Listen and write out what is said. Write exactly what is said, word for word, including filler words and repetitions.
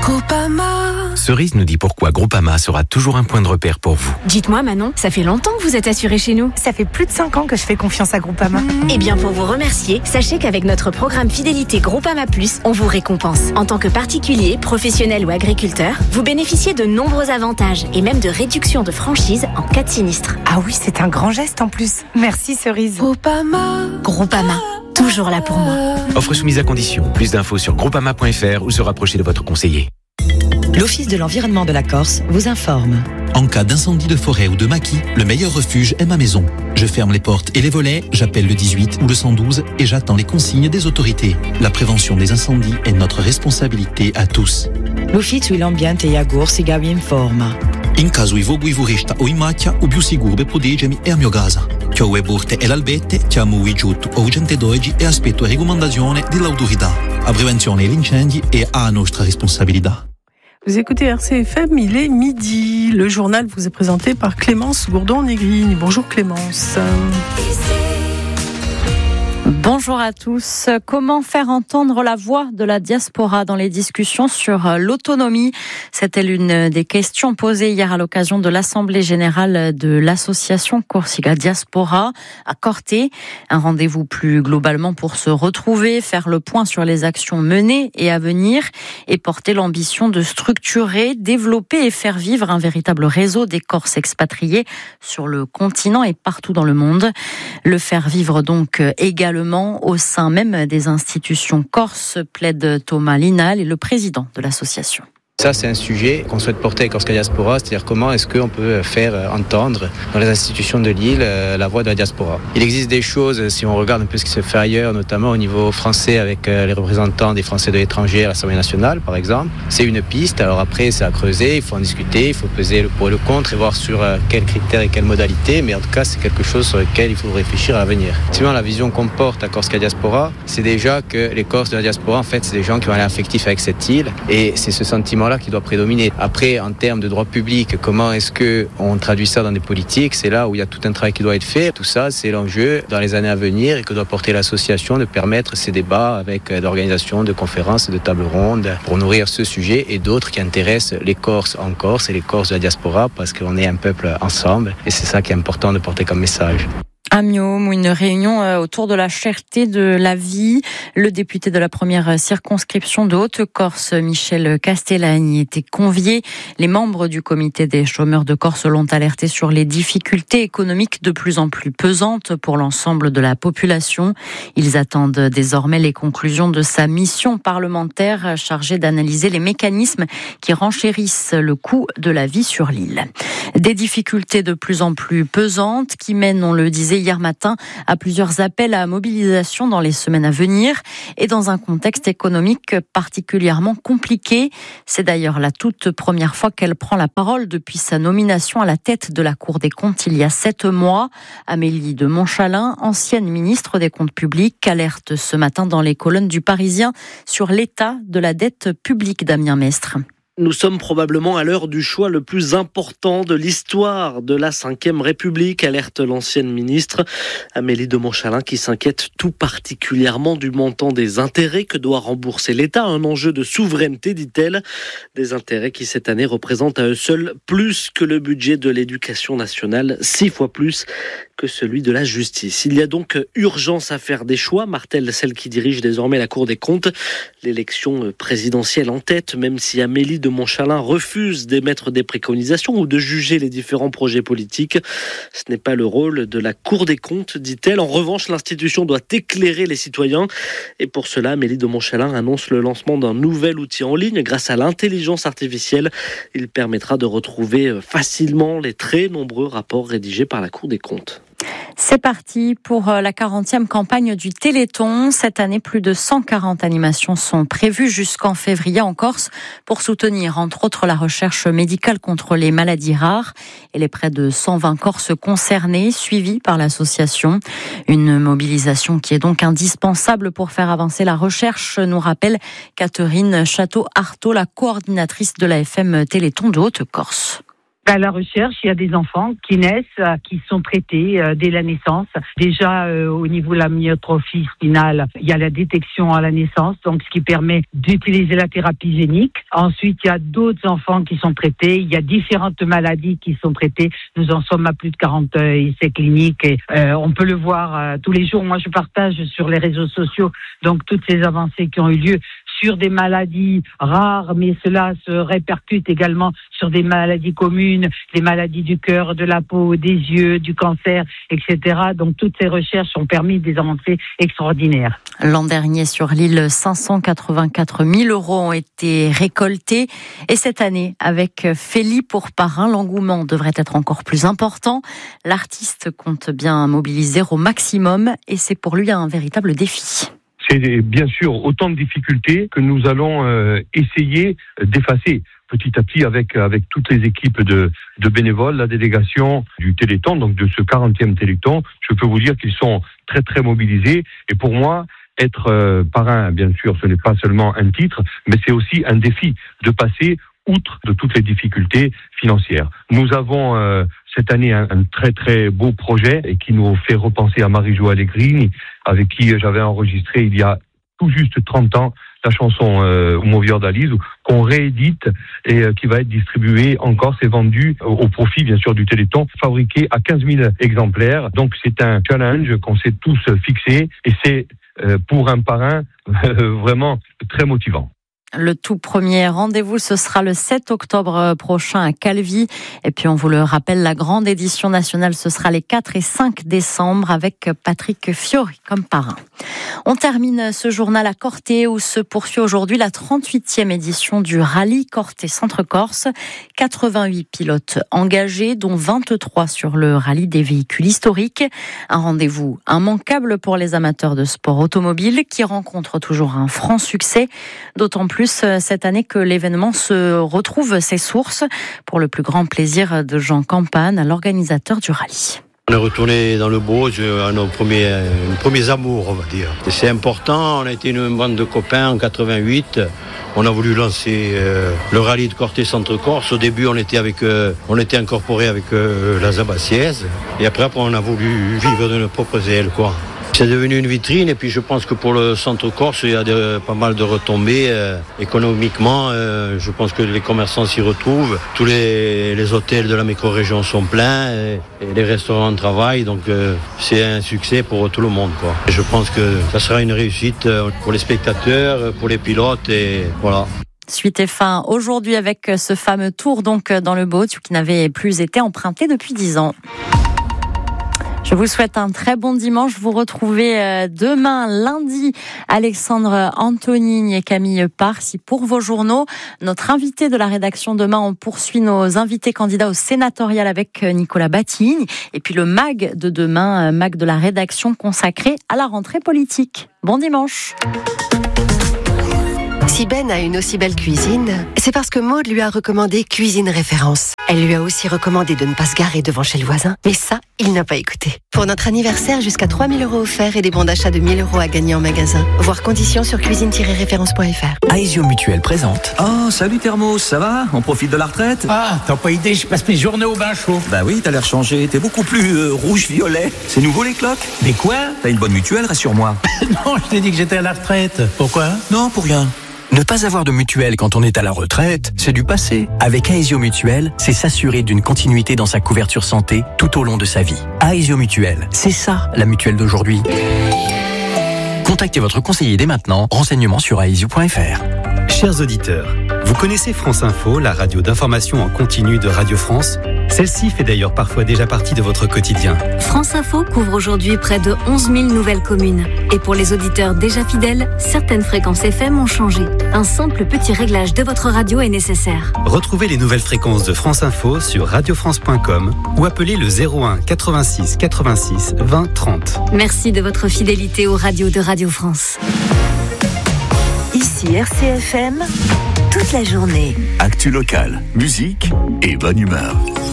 Groupama. Cerise nous dit pourquoi Groupama sera toujours un point de repère pour vous. Dites-moi Manon, ça fait longtemps que vous êtes assurée chez nous. Ça fait plus de cinq ans que je fais confiance à Groupama. Mmh. Eh bien pour vous remercier, sachez qu'avec notre programme Fidélité Groupama Plus, on vous récompense. En tant que particulier, professionnel ou agriculteur, vous bénéficiez de nombreux avantages et même de réductions de franchise en cas de sinistre. Ah oui, c'est un grand geste en plus. Merci Cerise. Groupama. Groupama, toujours là pour moi. Offre soumise à condition. Plus d'infos sur groupama point f r ou se rapprocher de votre conseiller. L'Office de l'environnement de la Corse vous informe. En cas d'incendie de forêt ou de maquis, le meilleur refuge est ma maison. Je ferme les portes et les volets, j'appelle le dix-huit ou le cent douze et j'attends les consignes des autorités. La prévention des incendies est notre responsabilité à tous. L'Ufficio dell'Ambiente e Agorsiga vi informa. In caso i vogui vorista o in macchia, o più sicuro per proteggermi è a mio casa. Chiove borte e l'albette, chiamo i giut o gente d'oggi e aspetto la raccomandazione dell'autorità. La prevenzione degli incendi è a nostra responsabilità. Vous écoutez R C F M, il est midi. Le journal vous est présenté par Clémence Gourdon-Négrigne. Bonjour Clémence. Bonjour à tous. Comment faire entendre la voix de la diaspora dans les discussions sur l'autonomie ? C'était l'une des questions posées hier à l'occasion de l'Assemblée générale de l'association Corsica Diaspora à Corté. Un rendez-vous plus globalement pour se retrouver, faire le point sur les actions menées et à venir et porter l'ambition de structurer, développer et faire vivre un véritable réseau des Corses expatriés sur le continent et partout dans le monde. Le faire vivre donc également au sein même des institutions corses, plaide Thomas Linal, et le président de l'association. Ça, c'est un sujet qu'on souhaite porter avec Corsica Diaspora, c'est-à-dire comment est-ce qu'on peut faire entendre dans les institutions de l'île la voix de la diaspora. Il existe des choses, si on regarde un peu ce qui se fait ailleurs, notamment au niveau français avec les représentants des Français de l'étranger à l'Assemblée nationale, par exemple. C'est une piste, alors après, c'est à creuser, il faut en discuter, il faut peser le pour et le contre et voir sur quels critères et quelles modalités, mais en tout cas, c'est quelque chose sur lequel il faut réfléchir à l'avenir. Sinon, la vision qu'on porte à Corsica Diaspora, c'est déjà que les Corses de la diaspora, en fait, c'est des gens qui ont un lien affectif avec cette île, et c'est ce sentiment là qui doit prédominer. Après, en termes de droit public, comment est-ce qu'on traduit ça dans des politiques ? C'est là où il y a tout un travail qui doit être fait. Tout ça, c'est l'enjeu dans les années à venir et que doit porter l'association de permettre ces débats avec d'organisations, de conférences, de tables rondes pour nourrir ce sujet et d'autres qui intéressent les Corses en Corse et les Corses de la diaspora parce qu'on est un peuple ensemble et c'est ça qui est important de porter comme message. À Miaume, une réunion autour de la cherté de la vie. Le député de la première circonscription de Haute-Corse, Michel Castellagne, y était convié. Les membres du comité des chômeurs de Corse l'ont alerté sur les difficultés économiques de plus en plus pesantes pour l'ensemble de la population. Ils attendent désormais les conclusions de sa mission parlementaire chargée d'analyser les mécanismes qui renchérissent le coût de la vie sur l'île. Des difficultés de plus en plus pesantes qui mènent, on le disait hier matin, à plusieurs appels à mobilisation dans les semaines à venir et dans un contexte économique particulièrement compliqué. C'est d'ailleurs la toute première fois qu'elle prend la parole depuis sa nomination à la tête de la Cour des comptes il y a sept mois. Amélie de Montchalin, ancienne ministre des Comptes publics, alerte ce matin dans les colonnes du Parisien sur l'état de la dette publique. Damien Mestre. Nous sommes probablement à l'heure du choix le plus important de l'histoire de la cinquième République, alerte l'ancienne ministre Amélie de Montchalin qui s'inquiète tout particulièrement du montant des intérêts que doit rembourser l'État. Un enjeu de souveraineté, dit-elle. Des intérêts qui cette année représentent à eux seuls plus que le budget de l'éducation nationale, six fois plus que celui de la justice. Il y a donc urgence à faire des choix, martèle celle qui dirige désormais la Cour des comptes. L'élection présidentielle en tête, même si Amélie de Montchalin refuse d'émettre des préconisations ou de juger les différents projets politiques. Ce n'est pas le rôle de la Cour des comptes, dit-elle. En revanche, l'institution doit éclairer les citoyens. Et pour cela, Amélie de Montchalin annonce le lancement d'un nouvel outil en ligne grâce à l'intelligence artificielle. Il permettra de retrouver facilement les très nombreux rapports rédigés par la Cour des comptes. C'est parti pour la quarantième campagne du Téléthon. Cette année, plus de cent quarante animations sont prévues jusqu'en février en Corse pour soutenir, entre autres, la recherche médicale contre les maladies rares et les près de cent vingt Corses concernés, suivis par l'association. Une mobilisation qui est donc indispensable pour faire avancer la recherche, nous rappelle Catherine Château-Artaud, la coordinatrice de la F M Téléthon de Haute-Corse. À la recherche, il y a des enfants qui naissent, euh, qui sont traités euh, dès la naissance. Déjà, euh, au niveau de la myotrophie spinale, il y a la détection à la naissance, donc ce qui permet d'utiliser la thérapie génique. Ensuite, il y a d'autres enfants qui sont traités. Il y a différentes maladies qui sont traitées. Nous en sommes à plus de quarante euh, essais cliniques et euh, on peut le voir euh, tous les jours. Moi, je partage sur les réseaux sociaux donc toutes ces avancées qui ont eu lieu sur des maladies rares, mais cela se répercute également sur des maladies communes, les maladies du cœur, de la peau, des yeux, du cancer, et cetera. Donc toutes ces recherches ont permis des avancées extraordinaires. L'an dernier, sur l'île, cinq cent quatre-vingt-quatre mille euros ont été récoltés. Et cette année, avec Félie pour parrain, l'engouement devrait être encore plus important. L'artiste compte bien mobiliser au maximum et c'est pour lui un véritable défi. C'est bien sûr autant de difficultés que nous allons euh, essayer d'effacer petit à petit avec avec toutes les équipes de, de bénévoles, la délégation du Téléthon, donc de ce quarantième Téléthon. Je peux vous dire qu'ils sont très très mobilisés. Et pour moi, être euh, parrain, bien sûr, ce n'est pas seulement un titre, mais c'est aussi un défi de passer outre de toutes les difficultés financières. Nous avons euh, cette année un, un très très beau projet et qui nous fait repenser à Marie-Jo Allegrini, avec qui j'avais enregistré il y a tout juste trente ans la chanson euh, Mon vieux d'Alice, qu'on réédite et euh, qui va être distribuée en Corse et vendue au, au profit bien sûr du Téléthon, fabriqué à quinze mille exemplaires. Donc c'est un challenge qu'on s'est tous fixé et c'est euh, pour un parrain euh, vraiment très motivant. Le tout premier rendez-vous, ce sera le sept octobre prochain à Calvi. Et puis, on vous le rappelle, la grande édition nationale, ce sera les quatre et cinq décembre avec Patrick Fiori comme parrain. On termine ce journal à Corté où se poursuit aujourd'hui la trente-huitième édition du rallye Corté Centre-Corse. quatre-vingt-huit pilotes engagés, dont vingt-trois sur le rallye des véhicules historiques. Un rendez-vous immanquable pour les amateurs de sport automobile qui rencontrent toujours un franc succès. D'autant plus cette année que l'événement se retrouve ses sources pour le plus grand plaisir de Jean Campagne, l'organisateur du rallye. On est retourné dans le Bauge à nos premiers, nos premiers amours, on va dire. Et c'est important, on a été une bande de copains en quatre-vingt-huit. On a voulu lancer euh, le rallye de Corté Centre-Corse. Au début, on était, avec, euh, on était incorporé avec euh, la Zabassiaise. Et après, après, on a voulu vivre de nos propres ailes, quoi. C'est devenu une vitrine et puis je pense que pour le Centre-Corse, il y a de, pas mal de retombées euh, économiquement. Euh, je pense que les commerçants s'y retrouvent. Tous les, les hôtels de la micro-région sont pleins et, et les restaurants travaillent. Donc euh, c'est un succès pour tout le monde, quoi. Et je pense que ça sera une réussite pour les spectateurs, pour les pilotes et voilà. Suite et fin aujourd'hui avec ce fameux tour donc dans le Bauge qui n'avait plus été emprunté depuis dix ans. Je vous souhaite un très bon dimanche. Vous retrouvez demain, lundi, Alexandre Antonini et Camille Parsi pour vos journaux. Notre invité de la rédaction demain, on poursuit nos invités candidats au sénatorial avec Nicolas Batigny. Et puis le mag de demain, mag de la rédaction consacré à la rentrée politique. Bon dimanche. Si Ben a une aussi belle cuisine, c'est parce que Maud lui a recommandé Cuisine Référence. Elle lui a aussi recommandé de ne pas se garer devant chez le voisin, mais ça, il n'a pas écouté. Pour notre anniversaire, jusqu'à trois mille euros offerts et des bons d'achat de mille euros à gagner en magasin. Voir conditions sur cuisine tiret référence point f r. Aesio Mutuel présente. Oh, salut Thermos, ça va? On profite de la retraite? Ah, t'as pas idée, je passe mes journées au bain chaud. Bah oui, t'as l'air changé, t'es beaucoup plus euh, rouge-violet. C'est nouveau les cloques? Mais quoi? T'as une bonne mutuelle, rassure-moi. Non, je t'ai dit que j'étais à la retraite. Pourquoi? Non, pour rien. Ne pas avoir de mutuelle quand on est à la retraite, c'est du passé. Avec Aesio Mutuel, c'est s'assurer d'une continuité dans sa couverture santé tout au long de sa vie. Aesio Mutuel, c'est ça la mutuelle d'aujourd'hui. Contactez votre conseiller dès maintenant. Renseignements sur aesio point f r. Chers auditeurs, vous connaissez France Info, la radio d'information en continu de Radio France? Celle-ci fait d'ailleurs parfois déjà partie de votre quotidien. France Info couvre aujourd'hui près de onze mille nouvelles communes. Et pour les auditeurs déjà fidèles, certaines fréquences F M ont changé. Un simple petit réglage de votre radio est nécessaire. Retrouvez les nouvelles fréquences de France Info sur radio france point com ou appelez le zéro un quatre-vingt-six quatre-vingt-six vingt trente. Merci de votre fidélité aux radios de Radio France. Ici R C F M, toute la journée. Actu locale, musique et bonne humeur.